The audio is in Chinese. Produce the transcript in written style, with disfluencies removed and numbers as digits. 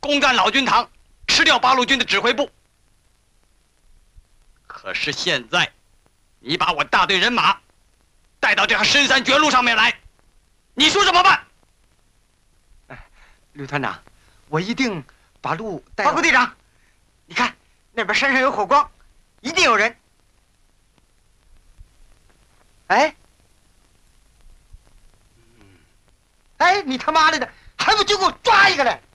攻占老君堂，吃掉八路军的指挥部。可是现在，你把我大队人马带到这条深山绝路上面来，你说怎么办？ 吕团长，我一定把路带。 报告队长，你看那边山上有火光，一定有人。哎，哎，你他妈的，还不就给我抓一个来！